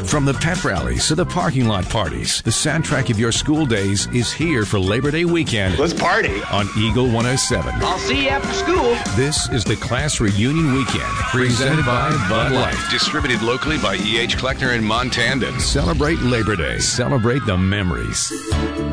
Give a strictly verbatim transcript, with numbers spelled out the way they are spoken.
From the pep rallies to the parking lot parties, the soundtrack of your school days is here for Labor Day weekend. Let's party on Eagle one oh seven. I'll see you after school. This is the Class Reunion Weekend, presented by Bud Light. Distributed locally by E H. Kleckner and Montandan. Celebrate Labor Day. Celebrate the memories.